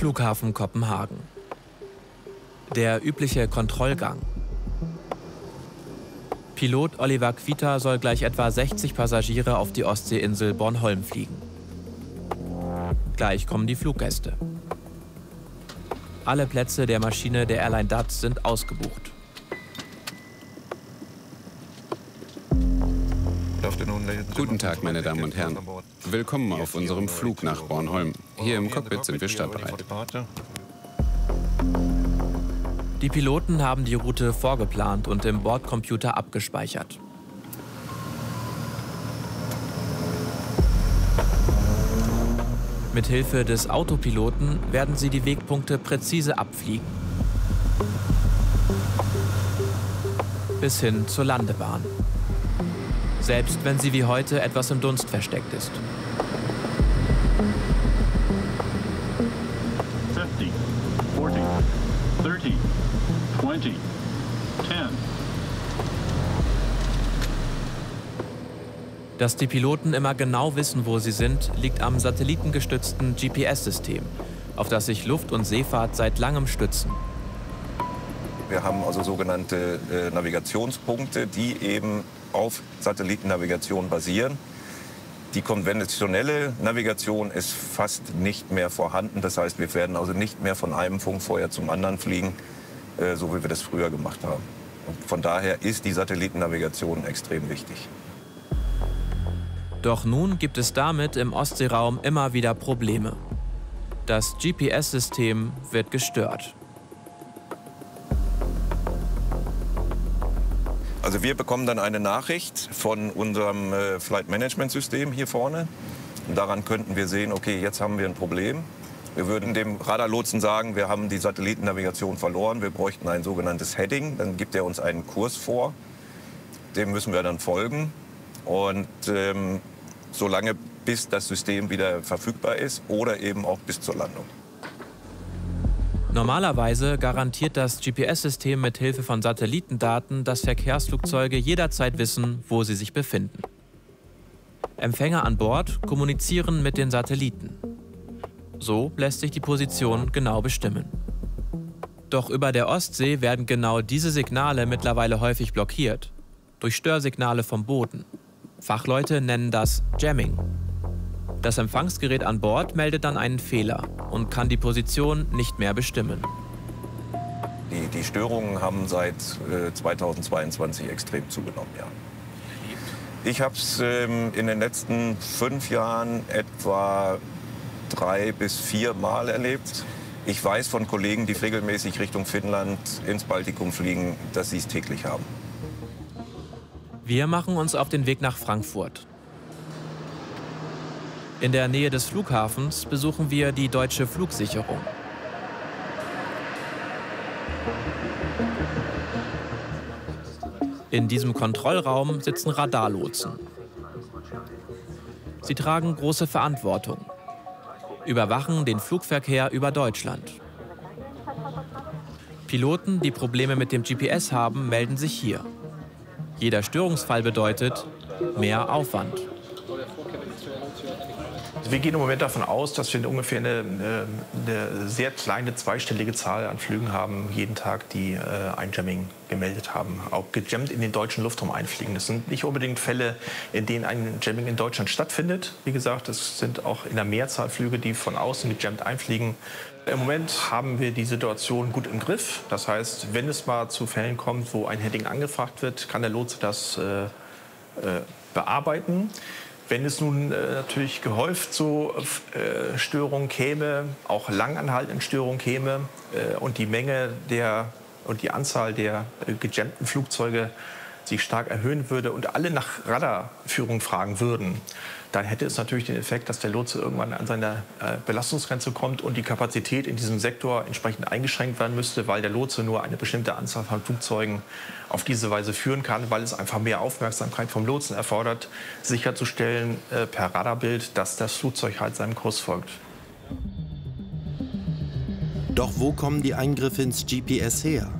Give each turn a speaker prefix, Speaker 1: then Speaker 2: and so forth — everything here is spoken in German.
Speaker 1: Flughafen Kopenhagen. Der übliche Kontrollgang. Pilot Oliver Quita soll gleich etwa 60 Passagiere auf die Ostseeinsel Bornholm fliegen. Gleich kommen die Fluggäste. Alle Plätze der Maschine der Airline DAT sind ausgebucht.
Speaker 2: Guten Tag, meine Damen und Herren. Willkommen auf unserem Flug nach Bornholm. Hier im Cockpit sind wir startbereit.
Speaker 1: Die Piloten haben die Route vorgeplant und im Bordcomputer abgespeichert. Mit Hilfe des Autopiloten werden sie die Wegpunkte präzise abfliegen. Bis hin zur Landebahn. Selbst wenn sie wie heute etwas im Dunst versteckt ist.
Speaker 3: 50, 40, 30, 20, 10.
Speaker 1: Dass die Piloten immer genau wissen, wo sie sind, liegt am satellitengestützten GPS-System, auf das sich Luft- und Seefahrt seit langem stützen.
Speaker 4: Wir haben also sogenannte Navigationspunkte, die eben auf Satellitennavigation basieren. Die konventionelle Navigation ist fast nicht mehr vorhanden. Das heißt, wir werden also nicht mehr von einem Funkfeuer zum anderen fliegen, so wie wir das früher gemacht haben. Und von daher ist die Satellitennavigation extrem wichtig.
Speaker 1: Doch nun gibt es damit im Ostseeraum immer wieder Probleme. Das GPS-System wird gestört.
Speaker 4: Also wir bekommen dann eine Nachricht von unserem Flight-Management-System hier vorne. Und daran könnten wir sehen, okay, jetzt haben wir ein Problem. Wir würden dem Radarlotsen sagen, wir haben die Satellitennavigation verloren, wir bräuchten ein sogenanntes Heading. Dann gibt er uns einen Kurs vor, dem müssen wir dann folgen. Und solange bis das System wieder verfügbar ist oder eben auch bis zur Landung.
Speaker 1: Normalerweise garantiert das GPS-System mit Hilfe von Satellitendaten, dass Verkehrsflugzeuge jederzeit wissen, wo sie sich befinden. Empfänger an Bord kommunizieren mit den Satelliten. So lässt sich die Position genau bestimmen. Doch über der Ostsee werden genau diese Signale mittlerweile häufig blockiert. Durch Störsignale vom Boden. Fachleute nennen das Jamming. Das Empfangsgerät an Bord meldet dann einen Fehler und kann die Position nicht mehr bestimmen.
Speaker 4: Die Störungen haben seit 2022 extrem zugenommen, ja. Ich habe es in den letzten 5 Jahren etwa 3 bis 4 Mal erlebt. Ich weiß von Kollegen, die regelmäßig Richtung Finnland ins Baltikum fliegen, dass sie es täglich haben.
Speaker 1: Wir machen uns auf den Weg nach Frankfurt. In der Nähe des Flughafens besuchen wir die Deutsche Flugsicherung. In diesem Kontrollraum sitzen Radarlotsen. Sie tragen große Verantwortung, überwachen den Flugverkehr über Deutschland. Piloten, die Probleme mit dem GPS haben, melden sich hier. Jeder Störungsfall bedeutet mehr Aufwand.
Speaker 5: Wir gehen im Moment davon aus, dass wir ungefähr eine sehr kleine zweistellige Zahl an Flügen haben, jeden Tag, die ein Jamming gemeldet haben, auch gejammt in den deutschen Luftraum einfliegen. Das sind nicht unbedingt Fälle, in denen ein Jamming in Deutschland stattfindet. Wie gesagt, es sind auch in der Mehrzahl Flüge, die von außen gejammt einfliegen. Im Moment haben wir die Situation gut im Griff. Das heißt, wenn es mal zu Fällen kommt, wo ein Heading angefragt wird, kann der Lotse das bearbeiten. Wenn es nun natürlich gehäuft zu Störungen käme, auch langanhaltenden Störungen käme und die Menge und die Anzahl der gejammten Flugzeuge sich stark erhöhen würde und alle nach Radarführung fragen würden, dann hätte es natürlich den Effekt, dass der Lotse irgendwann an seine Belastungsgrenze kommt und die Kapazität in diesem Sektor entsprechend eingeschränkt werden müsste, weil der Lotse nur eine bestimmte Anzahl von Flugzeugen auf diese Weise führen kann, weil es einfach mehr Aufmerksamkeit vom Lotsen erfordert, sicherzustellen per Radarbild, dass das Flugzeug halt seinem Kurs folgt.
Speaker 6: Doch wo kommen die Eingriffe ins GPS her?